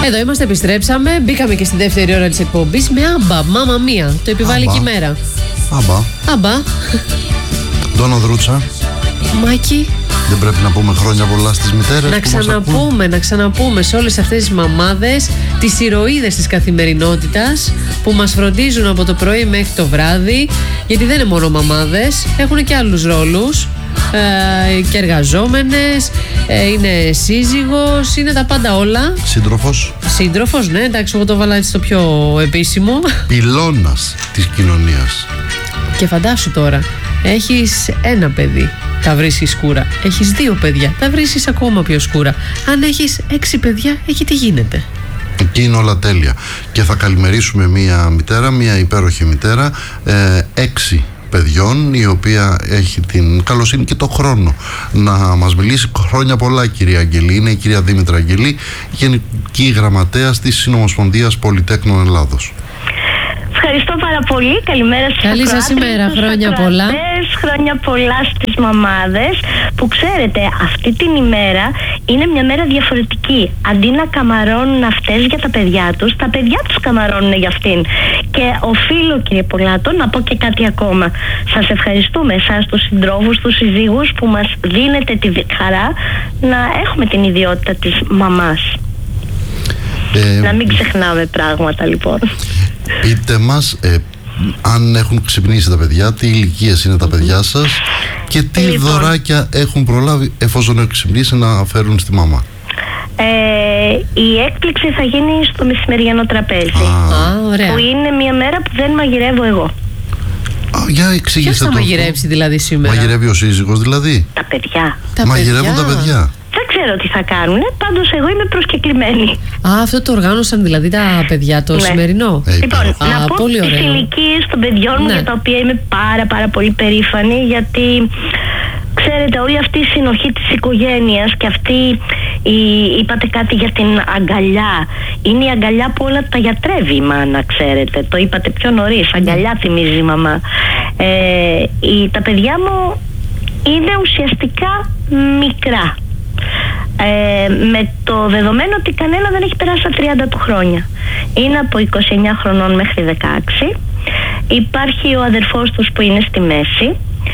Εδώ είμαστε, επιστρέψαμε. Μπήκαμε και στη δεύτερη ώρα της εκπομπής με άμπα, μάμα μία. Το επιβάλλει και η μέρα. Άμπα. Ντόνα Δρούτσα. Μάκη. Δεν πρέπει να πούμε χρόνια πολλά στις μητέρες? Να ξαναπούμε σε όλες αυτές τις μαμάδες, τις ηρωίδες της καθημερινότητας που μας φροντίζουν από το πρωί μέχρι το βράδυ. Γιατί δεν είναι μόνο μαμάδες, έχουν και άλλους ρόλους. Και εργαζόμενες, είναι σύζυγος, είναι τα πάντα όλα. Σύντροφος, ναι, εντάξει, εγώ το βάλα έτσι το πιο επίσημο. Πυλώνας της κοινωνίας. Και φαντάσου τώρα, έχεις ένα παιδί, τα βρίσκεις σκούρα. Έχεις 2 παιδιά, τα βρίσκεις ακόμα πιο σκούρα. Αν έχεις 6 παιδιά, εκεί τι γίνεται? Εκεί είναι όλα τέλεια. Και θα καλημερίσουμε μία μητέρα, μία υπέροχη μητέρα, 6 παιδιών, η οποία έχει την καλοσύνη και το χρόνο να μας μιλήσει. Χρόνια πολλά, κυρία Αγγελή. Είναι η κυρία Δήμητρα Αγγελή, Γενική Γραμματέας της Συνομοσπονδίας Πολυτέκνων Ελλάδος. Ευχαριστώ πάρα πολύ. Καλημέρα σας. Καλή σας ημέρα. Χρόνια πολλά. Χρόνια πολλά στις μαμάδες, που ξέρετε, αυτή την ημέρα είναι μια μέρα διαφορετική. Αντί να καμαρώνουν αυτές για τα παιδιά τους, τα παιδιά τους καμαρώνουν για αυτήν. Και οφείλω, κύριε Πολάτο, να πω και κάτι ακόμα. Σας ευχαριστούμε, εσάς τους συντρόφους, τους συζύγους, που μας δίνετε τη χαρά να έχουμε την ιδιότητα της μαμάς. Να μην ξεχνάμε πράγματα, λοιπόν. Πείτε μας, αν έχουν ξυπνήσει τα παιδιά, τι ηλικίες είναι τα παιδιά σας και τι δωράκια έχουν προλάβει, εφόσον έχουν ξυπνήσει, να φέρουν στη μαμά. Η έκπληξη θα γίνει στο μεσημεριανό τραπέζι, που είναι μια μέρα που δεν μαγειρεύω εγώ. Για εξηγήστε. Ποιος θα μαγειρέψει δηλαδή σήμερα? Μαγειρεύει ο σύζυγος δηλαδή? Τα παιδιά. Μαγειρεύουν τα παιδιά. Δεν ξέρω τι θα κάνουν, πάντως εγώ είμαι προσκεκλημένη. Αυτό το οργάνωσαν δηλαδή τα παιδιά το σημερινό. Λοιπόν, να πω τις ηλικίες των παιδιών μου, για τα οποία είμαι πάρα πολύ περήφανη, γιατί ξέρετε, όλη αυτή η συνοχή της οικογένειας και αυτή είπατε κάτι για την αγκαλιά. Είναι η αγκαλιά που όλα τα γιατρεύει η μάνα, ξέρετε. Το είπατε πιο νωρίς. Αγκαλιά θυμίζει η μαμά. Τα παιδιά μου είναι ουσιαστικά μικρά. Με το δεδομένο ότι κανένα δεν έχει περάσει τα 30 του χρόνια. Είναι από 29 χρονών μέχρι 16. Υπάρχει ο αδερφός τους που είναι στη μέση.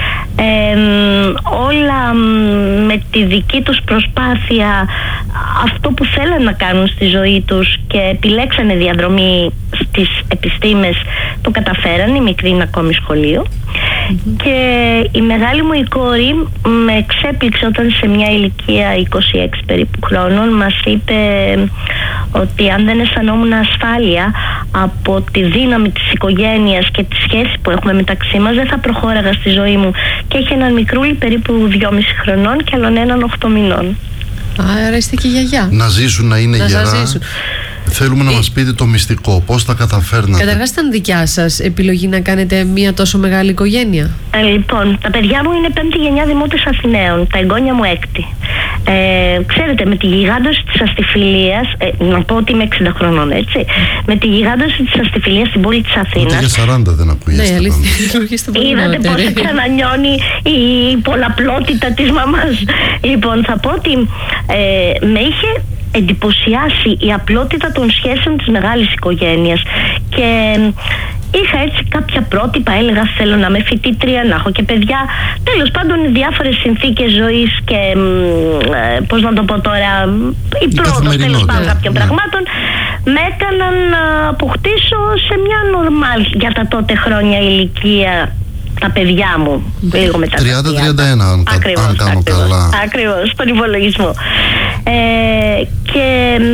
Όλα με τη δική τους προσπάθεια, αυτό που θέλουν να κάνουν στη ζωή τους και επιλέξανε διαδρομή στις επιστήμες, το καταφέραν. Η μικρή είναι ακόμη σχολείο. Και η μεγάλη μου η κόρη με εξέπληξε όταν σε μια ηλικία 26 περίπου χρόνων μας είπε ότι αν δεν αισθανόμουν ασφάλεια από τη δύναμη της οικογένειας και τη σχέση που έχουμε μεταξύ μας, δεν θα προχώραγα στη ζωή μου. Και έχει έναν μικρούλι περίπου 2,5 χρονών και άλλον έναν 8 μηνών. Άρα είστε και γιαγιά. Να ζήσουν, να είναι γερά. Θέλουμε να μας πείτε το μυστικό, πώς τα καταφέρνατε. Καταρχάς, ήταν δικιά σας επιλογή να κάνετε μια τόσο μεγάλη οικογένεια? Λοιπόν, τα παιδιά μου είναι 5η γενιά δημότης Αθηναίων, τα εγγόνια μου 6η. Ξέρετε, με τη γιγάντωση της αστιφιλίας, να πω ότι είμαι 60 χρονών, έτσι. Με τη γιγάντωση της αστιφιλίας στην πόλη της Αθήνας. Ούτε για 40 δεν ακούγεστε. Ναι, αλήθεια. Είδατε πώς ξανανιώνει η πολλαπλότητα της μαμάς. Λοιπόν, θα πω ότι με είχε εντυπωσιάσει η απλότητα των σχέσεων της μεγάλης οικογένειας και είχα έτσι κάποια πρότυπα. Έλεγα θέλω να είμαι φοιτήτρια, να έχω και παιδιά. Τέλος πάντων, οι διάφορες συνθήκες ζωής και πώς να το πω τώρα, η πρόοδος τέλος πάντων κάποιων πραγμάτων με έκαναν να αποκτήσω σε μια νορμάλ για τα τότε χρόνια ηλικία τα παιδιά μου, λίγο μετά 30-31 αν κάνω καλά. Ακριβώς, στον υπολογισμό. Και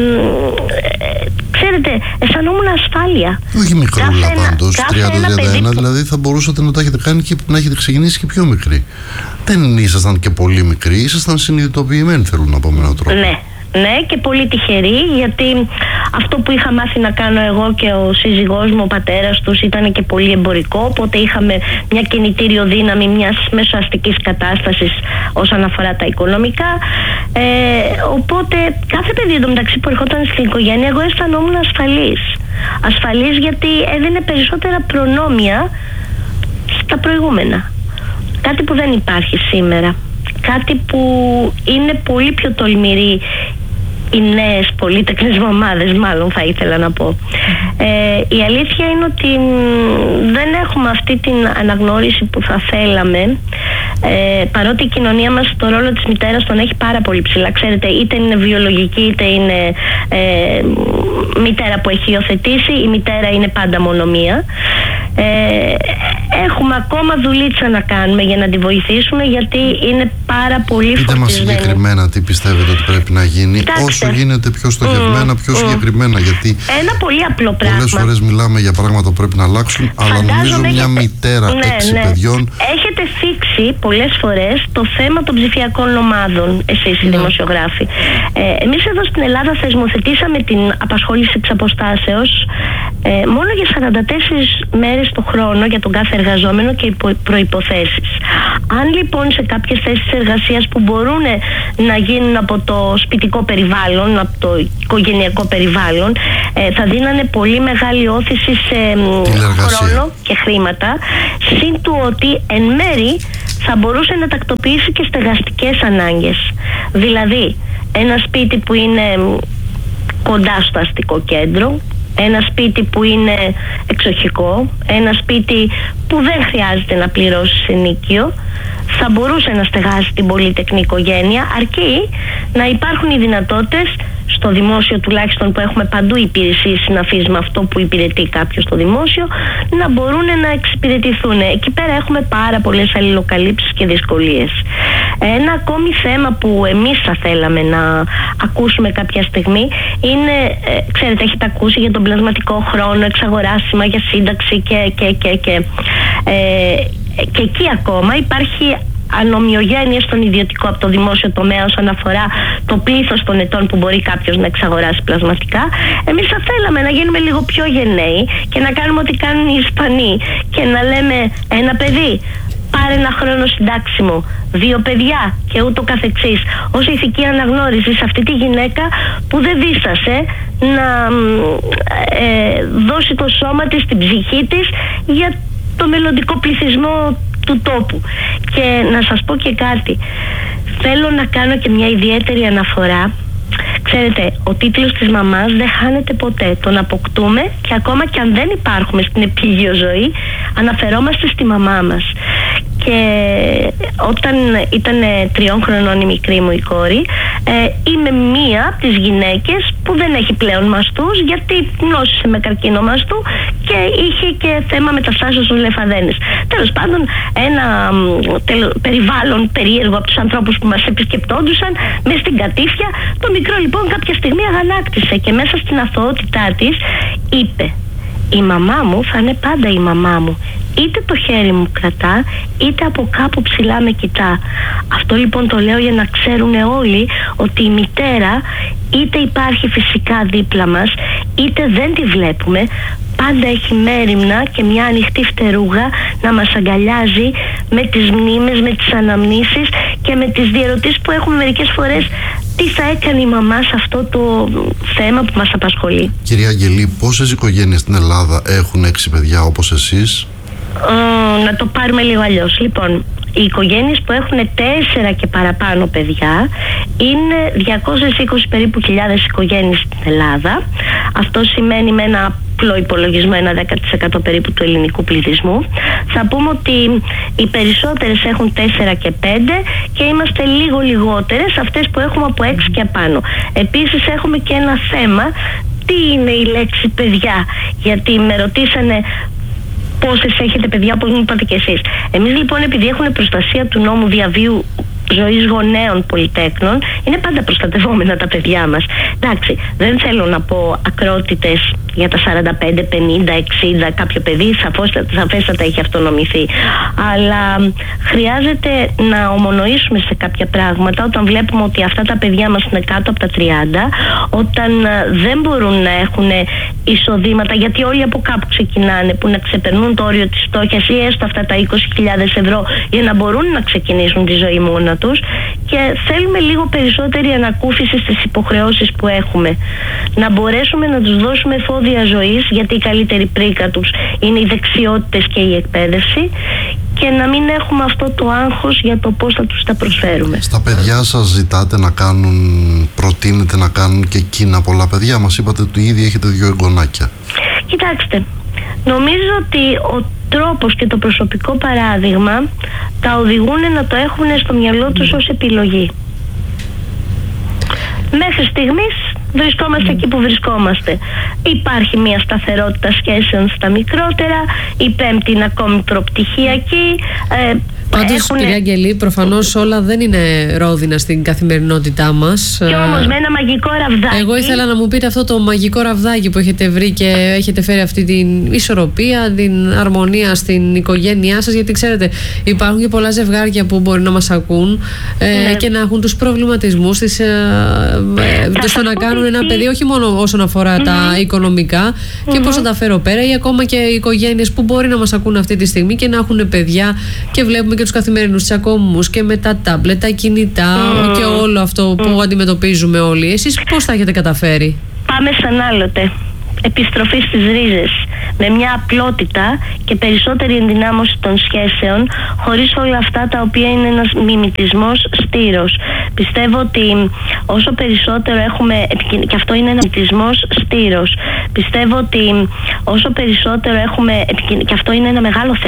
ξέρετε, αισθανόμουν ασφάλεια. Όχι μικρούλα πάντως, 30-31, δηλαδή θα μπορούσατε να το έχετε κάνει και να έχετε ξεκινήσει και πιο μικρή. Δεν ήσασταν και πολύ μικροί, ήσασταν συνειδητοποιημένοι, θέλω να πω με έναν τρόπο. Ναι, και πολύ τυχερή, γιατί αυτό που είχα μάθει να κάνω εγώ και ο σύζυγός μου, ο πατέρας τους, ήταν και πολύ εμπορικό, οπότε είχαμε μια κινητήριο δύναμη μιας μεσοαστικής κατάστασης όσον αφορά τα οικονομικά. Οπότε κάθε παιδί εντωμεταξύ που ερχόταν στην οικογένεια, εγώ αισθανόμουν ασφαλής, γιατί έδινε περισσότερα προνόμια στα προηγούμενα. Κάτι που δεν υπάρχει σήμερα. Κάτι που είναι πολύ πιο τολμηρή οι νέες πολύτεκνες μαμάδες, μάλλον θα ήθελα να πω. Η αλήθεια είναι ότι δεν έχουμε αυτή την αναγνώριση που θα θέλαμε, παρότι η κοινωνία μας το ρόλο της μητέρας τον έχει πάρα πολύ ψηλά. Ξέρετε, είτε είναι βιολογική είτε είναι μητέρα που έχει υιοθετήσει, η μητέρα είναι πάντα μόνο μία. Έχουμε ακόμα δουλίτσα να κάνουμε για να τη βοηθήσουμε, γιατί είναι πάρα πολύ φορτισμένη. Πείτε μας συγκεκριμένα τι πιστεύετε ότι πρέπει να γίνει. Κοιτάξτε, όσο γίνεται πιο στοχευμένα, πιο συγκεκριμένα, γιατί ένα πολύ απλό πράγμα. Πολλές φορές μιλάμε για πράγματα που πρέπει να αλλάξουν, αλλά νομίζω μια μητέρα 6 παιδιών. Έχετε θίξει πολλές φορές το θέμα των ψηφιακών ομάδων, εσείς οι δημοσιογράφοι. Εμείς εδώ στην Ελλάδα θεσμοθετήσαμε την απασχόληση εξ αποστάσεως μόνο για 44 μέρες το χρόνο για τον κάθε εργαζόμενο και προϋποθέσεις. Αν λοιπόν σε κάποιες θέσεις εργασίας που μπορούν να γίνουν από το σπιτικό περιβάλλον, από το οικογενειακό περιβάλλον, θα δίνανε πολύ μεγάλη όθηση σε χρόνο και χρήματα, συν του ότι εν μέρη θα μπορούσε να τακτοποιήσει και στεγαστικές ανάγκες. Δηλαδή, ένα σπίτι που είναι κοντά στο αστικό κέντρο, ένα σπίτι που είναι εξοχικό, ένα σπίτι που δεν χρειάζεται να πληρώσει ενοίκιο, θα μπορούσε να στεγάσει την πολύτεκνη οικογένεια, αρκεί να υπάρχουν οι δυνατότητες στο δημόσιο, τουλάχιστον που έχουμε παντού υπηρεσίες συναφείς με αυτό που υπηρετεί κάποιος στο δημόσιο, να μπορούν να εξυπηρετηθούν. Εκεί πέρα έχουμε πάρα πολλές αλληλοκαλύψεις και δυσκολίες. Ένα ακόμη θέμα που εμείς θα θέλαμε να ακούσουμε κάποια στιγμή είναι, ξέρετε, έχετε ακούσει για τον πλασματικό χρόνο, εξαγοράσιμα για σύνταξη και εκεί ακόμα υπάρχει ανομοιογένεια στον ιδιωτικό από το δημόσιο τομέα όσον αφορά το πλήθος των ετών που μπορεί κάποιος να εξαγοράσει πλασματικά. Εμείς θα θέλαμε να γίνουμε λίγο πιο γενναίοι και να κάνουμε ό,τι κάνουν οι Ισπανοί και να λέμε ένα παιδί, πάρε ένα χρόνο συντάξιμο, 2 παιδιά και ούτω καθεξής, ως ηθική αναγνώριση σε αυτή τη γυναίκα που δεν δίστασε να δώσει το σώμα της, την ψυχή της για το μελλοντικό πληθυσμό του τόπου. Και να σας πω και κάτι, θέλω να κάνω και μια ιδιαίτερη αναφορά. Ξέρετε, ο τίτλος της μαμάς δεν χάνεται ποτέ. Τον αποκτούμε και ακόμα και αν δεν υπάρχουμε στην επίγειο ζωή, αναφερόμαστε στη μαμά μας. Και όταν ήταν 3 χρονών η μικρή μου η κόρη, είμαι μία από τις γυναίκες που δεν έχει πλέον μαστούς, γιατί νόσησε με καρκίνο μαστού και είχε και θέμα μεταστάσεως στους λεμφαδένες. Τέλος πάντων, ένα περιβάλλον περίεργο από τους ανθρώπους που μας επισκεπτόντουσαν μες στην κατήφια. Το μικρό λοιπόν κάποια στιγμή αγανάκτησε και μέσα στην αθωότητά της είπε, η μαμά μου θα είναι πάντα η μαμά μου. Είτε το χέρι μου κρατά, είτε από κάπου ψηλά με κοιτά. Αυτό λοιπόν το λέω για να ξέρουν όλοι ότι η μητέρα είτε υπάρχει φυσικά δίπλα μας, είτε δεν τη βλέπουμε, πάντα έχει μέριμνα και μια ανοιχτή φτερούγα να μας αγκαλιάζει με τις μνήμες, με τις αναμνήσεις και με τις διερωτήσεις που έχουμε μερικές φορές. Τι θα έκανε η μαμά σε αυτό το θέμα που μας απασχολεί. Κυρία Αγγελή, πόσες οικογένειες στην Ελλάδα έχουν 6 παιδιά όπως εσείς? Να το πάρουμε λίγο αλλιώς. Λοιπόν, οι οικογένειες που έχουν 4 και παραπάνω παιδιά είναι 220 περίπου χιλιάδες οικογένειες στην Ελλάδα. Αυτό σημαίνει με ένα απλό υπολογισμό ένα 10% περίπου του ελληνικού πληθυσμού. Θα πούμε ότι οι περισσότερες έχουν 4 και 5 και είμαστε λίγο λιγότερες αυτές που έχουμε από 6 και απάνω. Επίσης έχουμε και ένα θέμα, τι είναι η λέξη παιδιά, γιατί με ρωτήσανε πόσες έχετε παιδιά, όπως μου είπατε και εσείς. Εμείς λοιπόν, επειδή έχουμε προστασία του νόμου διαβίου ζωής γονέων πολυτέκνων, είναι πάντα προστατευόμενα τα παιδιά μας. Εντάξει, δεν θέλω να πω ακρότητες για τα 45, 50, 60, κάποιο παιδί σαφέστατα έχει αυτονομηθεί. Αλλά χρειάζεται να ομονοήσουμε σε κάποια πράγματα όταν βλέπουμε ότι αυτά τα παιδιά μας είναι κάτω από τα 30, όταν δεν μπορούν να έχουν εισοδήματα, γιατί όλοι από κάπου ξεκινάνε, που να ξεπερνούν το όριο της φτώχειας ή έστω αυτά τα 20.000 ευρώ για να μπορούν να ξεκινήσουν τη ζωή μόνα τους, και θέλουμε λίγο περισσότερη ανακούφιση στις υποχρεώσεις που έχουμε. Να μπορέσουμε να τους δώσουμε εφόδια ζωής, γιατί η καλύτερη πρίκα τους είναι οι δεξιότητες και η εκπαίδευση, και να μην έχουμε αυτό το άγχος για το πώς θα τους τα προσφέρουμε. Στα παιδιά σας ζητάτε να κάνουν, προτείνετε να κάνουν και εκείνα πολλά παιδιά? Μας είπατε ότι ήδη έχετε 2 εγγονάκια. Κοιτάξτε, νομίζω ότι ο τρόπος και το προσωπικό παράδειγμα τα οδηγούν να το έχουν στο μυαλό τους ως επιλογή. Μέχρι στιγμής βρισκόμαστε εκεί που βρισκόμαστε. Υπάρχει μια σταθερότητα σχέσεων στα μικρότερα, η πέμπτη είναι ακόμη προπτυχιακή. Πάντως, κυρία Αγγελή, προφανώς όλα δεν είναι ρόδινα στην καθημερινότητά μας. Και όμως με ένα μαγικό ραβδάκι. Εγώ ήθελα να μου πείτε αυτό το μαγικό ραβδάκι που έχετε βρει και έχετε φέρει αυτή την ισορροπία, την αρμονία στην οικογένειά σας. Γιατί ξέρετε, υπάρχουν και πολλά ζευγάρια που μπορεί να μας ακούν και να έχουν τους προβληματισμούς στο να κάνουν ένα παιδί, όχι μόνο όσον αφορά τα οικονομικά και πώς θα τα φέρω πέρα, ή ακόμα και οι οικογένειες που μπορεί να μας ακούν αυτή τη στιγμή και να έχουν παιδιά και βλέπουμε και τους καθημερινούς τσακωμούς και με τα τάμπλετ, τα κινητά και όλο αυτό που αντιμετωπίζουμε όλοι. Εσείς πώς θα έχετε καταφέρει? Πάμε σαν άλλοτε. Επιστροφή στις ρίζες, με μια απλότητα και περισσότερη ενδυνάμωση των σχέσεων, χωρίς όλα αυτά τα οποία είναι ένας μιμητισμός στήρος. Πιστεύω ότι όσο περισσότερο έχουμε, και αυτό είναι ένας μιμητισμός στήρος, πιστεύω ότι όσο περισσότερο έχουμε, και αυτό είναι ένα μεγάλο θέμα,